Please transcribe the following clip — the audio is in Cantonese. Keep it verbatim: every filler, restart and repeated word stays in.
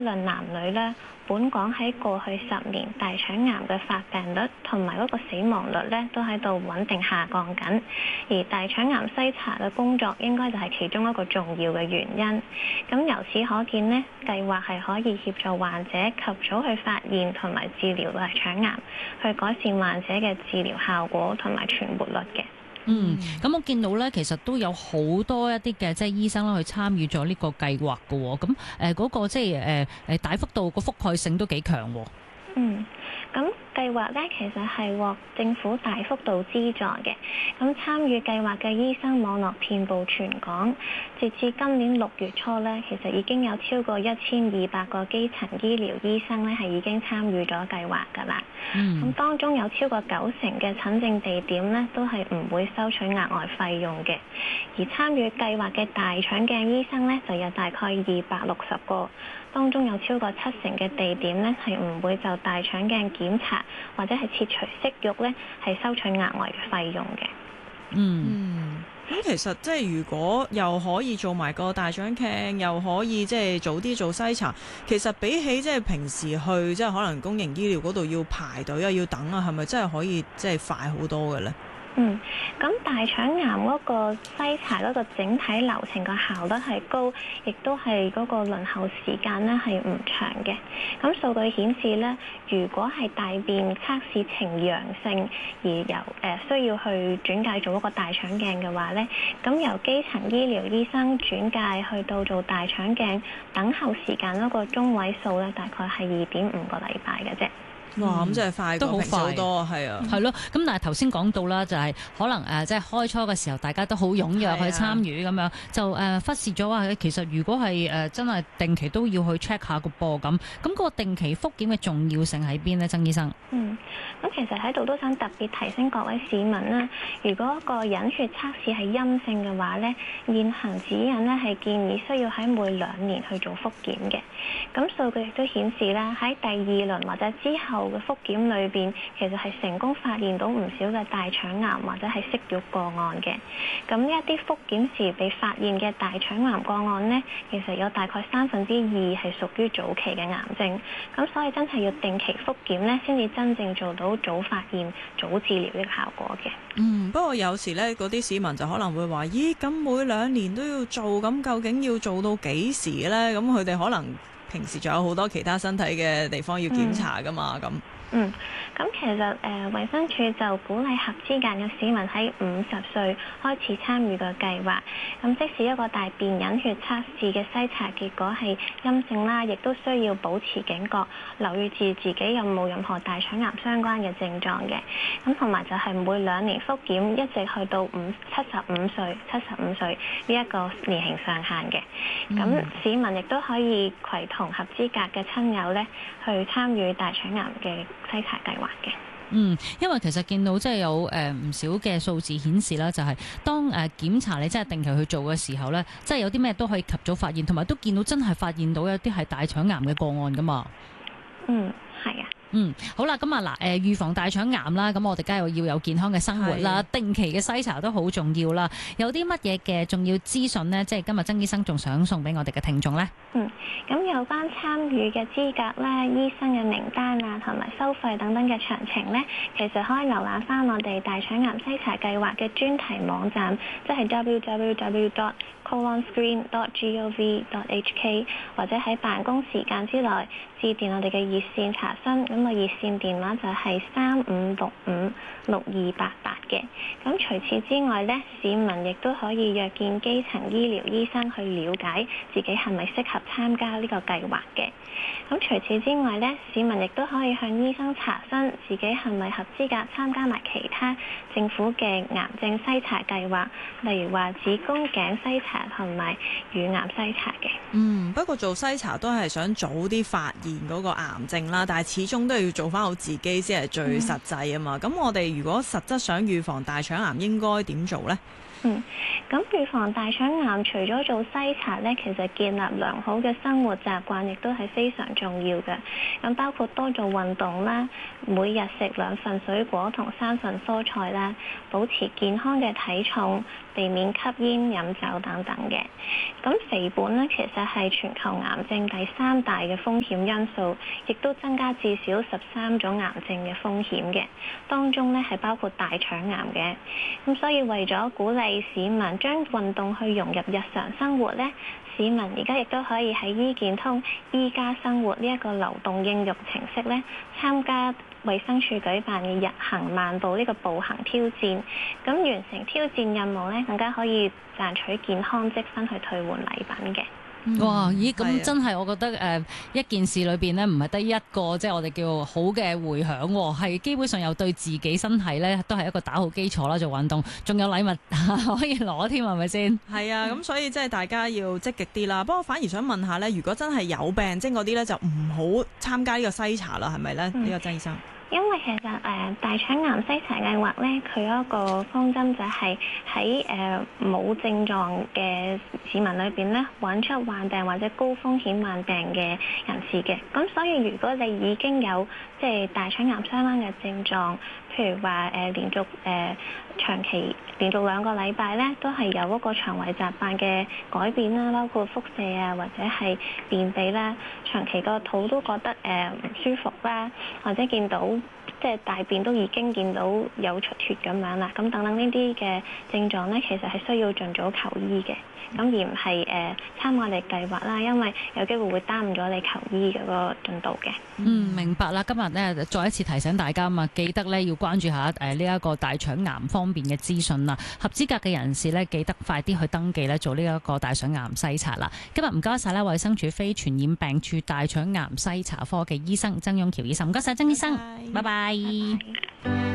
論男女咧，本港喺過去十年大腸癌嘅發病率同埋嗰個死亡率咧，都喺度穩定下降緊。而大腸癌篩查嘅工作應該就係其中一個重要嘅原因。咁由此可見呢，計劃係可以協助患者及早去發現同埋治療大腸癌，去改善患者嘅治療效果同埋存活率嘅。 嗯，咁我見到咧，其實都有好多一啲嘅即係醫生啦，去參與咗呢個計劃嘅喎。咁誒嗰個即係誒誒大幅度個覆蓋性都幾強喎。 嗯，咁計劃咧其實係獲政府大幅度資助嘅。咁參與計劃嘅醫生網絡遍佈全港，截至今年六月初咧，其實已經有超過一千二百個基層醫療醫生咧係已經參與咗計劃㗎啦。咁、嗯、當中有超過九成嘅診症地點咧都係唔會收取額外費用嘅，而參與計劃嘅大腸鏡醫生咧就有大概二百六十個，當中有超過七成嘅地點咧係唔會就大腸鏡檢查或者係切除息肉咧係收取額外嘅費用嘅。 嗯，咁其實即係如果又可以做埋個大腸鏡，又可以即係早啲做篩查，其實比起即係平時去即係可能公營醫療嗰度要排隊啊、要等啊，係咪真係可以即係快好多嘅呢？ 嗯，咁大腸癌嗰個篩查嗰個整體流程個效率係高，亦都係嗰個輪候時間呢係唔長嘅。咁數據顯示呢，如果係大便測試呈陽性而由誒、呃、需要去轉介做一個大腸鏡嘅話呢，咁由基層醫療醫生轉介去到做大腸鏡，等候時間嗰個中位數呢，大概係二點五個禮拜嘅啫。 哇！咁真係快過平時好多，係啊， 係咯。咁但係頭先講到啦，就係可能誒，即係開初嘅時候，大家都好踴躍去參與咁樣，就誒忽視咗話，其實如果係誒真係定期都要去 check 下個噃咁，咁嗰個定期復檢嘅重要性喺邊呢？曾醫生？ 嗯，咁其實喺度都想特別提醒各位市民啦，如果個隱血測試係陰性嘅話呢，現行指引呢係建議需要喺每兩年去做復檢嘅。咁數據亦都顯示啦，喺第二輪或者之後嘅復檢裏邊，其實係成功發現到唔少嘅大腸癌或者係息肉個案嘅。咁呢一啲復檢時被發現嘅大腸癌個案呢，其實有大概三分之二係屬於早期嘅癌症。咁所以真係要定期復檢呢，先至真正做到早發現、早治療呢個效果嘅。 嗯，不過有時呢，嗰啲市民就可能會話：咦，咁每兩年都要做，咁究竟要做到幾時呢？咁佢哋可能平時仲有好多其他身體嘅地方要檢查噶嘛，咁、嗯。 嗯，咁其實誒、呃、衛生署就鼓勵合資格嘅市民喺五十歲開始參與個計劃。咁即使一個大便隱血測試嘅篩查結果係陰性啦，亦都需要保持警覺，留意住自己有冇任何大腸癌相關嘅症狀嘅。咁同埋就係每兩年復檢，一直去到五七十五歲、七十五歲呢一個年齡上限嘅。咁、嗯、市民亦都可以攜同合資格嘅親友咧，去參與大腸癌嘅篩查計劃嘅。 嗯，因為其實見到即係有誒唔少嘅數字顯示啦，就係當誒檢查你真係定期去做嘅時候咧，即係有啲咩都可以及早發現，同埋都見到真係發現到有啲係大腸癌嘅個案噶嘛。 嗯，係啊。 嗯，好啦，咁啊嗱，誒預防大腸癌啦，咁我哋梗係要有健康嘅生活啦，定期嘅篩查都好重要啦。有啲乜嘢嘅重要資訊呢？即係今日曾醫生仲想送俾我哋嘅聽眾呢？ 嗯，咁有關參與嘅資格咧、醫生嘅名單啊，同埋收費等等嘅詳情呢，其實可以瀏覽翻我哋大腸癌篩查計劃嘅專題網站，即係 w w w dot colon screen dot gov dot h k， 或者喺辦公時間之內致電我哋嘅熱線查詢。咁個熱線電話就係三五六五六二八八嘅。咁除此之外呢，市民亦都可以約見基層醫療醫生去了解自己係咪適合參加呢個計劃嘅。咁除此之外呢，市民亦都可以向醫生查詢自己係咪合資格參加埋其他政府嘅癌症篩查計劃，例如話子宮頸篩查同埋乳癌篩查嘅。 嗯，不過做篩查都係想早啲發現嗰個癌症啦，但係始終都要做翻好自己先係最實際啊嘛。咁、嗯、我哋如果實質想預防大腸癌，應該點做呢？ 嗯，咁預防大腸癌除咗做篩查咧，其實建立良好嘅生活習慣亦都係非常重要嘅。咁包括多做運動啦，每日食兩份水果同三份蔬菜啦，保持健康嘅體重，避免吸煙飲酒等等嘅。咁肥胖咧，其實係全球癌症第三大嘅風險因素，亦都增加至少十三種癌症嘅風險嘅。當中咧係包括大腸癌嘅。咁所以為咗鼓勵市民將運動去融入日常生活咧，市民而家亦都可以喺醫健通醫家生活呢一個流動應用程式咧，參加衛生署舉辦嘅日行萬步呢個步行挑戰，咁完成挑戰任務咧，更加可以賺取健康積分去退換禮品嘅。 哇！咦，咁係真係我覺得誒、呃、一件事裏邊呢，唔係得一個即係我哋叫好嘅迴響喎，係基本上又對自己身體呢都係一個打好基礎啦。做運動仲有禮物可以攞添，係咪先？ 係啊，咁所以即係大家要積極啲啦。不過我反而想問下呢，如果真係有病徵嗰啲呢，就唔好參加呢個篩查啦，係咪呢？呢、 嗯、 個曾醫生。 因為其實誒、呃、大腸癌篩查計劃咧，佢嗰個方針就係喺誒冇症狀嘅市民裏邊咧，揾出患病或者高風險患病嘅人士嘅。咁所以如果你已經有即係大腸癌相關嘅症狀，譬如話誒、呃、連續誒、呃、長期連續兩個禮拜咧，都係有嗰個腸胃習慣嘅改變啦，包括腹瀉啊，或者係便秘啦，長期個肚都覺得誒唔、呃、舒服啦，或者見到即係大便都已經見到有出血咁樣啦，咁等等呢啲嘅症狀咧，其實係需要盡早求醫嘅，咁而唔係誒參我哋計劃啦，因為有機會會耽誤咗你求醫嘅個進度嘅。 嗯，明白啦。今日咧再一次提醒大家嘛，記得咧要關注下誒呢一個大腸癌方面嘅資訊啦。合資格嘅人士咧，記得快啲去登記咧做呢一個大腸癌篩查啦。今日唔該晒咧，衛生署非傳染病處大腸癌篩查科嘅醫生曾雍喬醫生，唔該晒曾醫生，拜拜。 拜拜。